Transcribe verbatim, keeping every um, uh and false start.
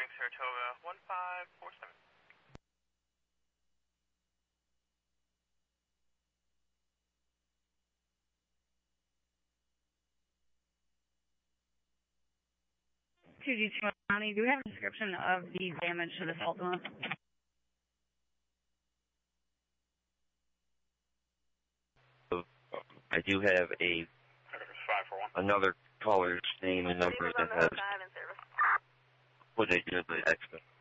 morning, Saratoga, one five four seven. two G two County, do we have a description of the damage to this Altima? I do have a another caller's name and number that has footage of the accident.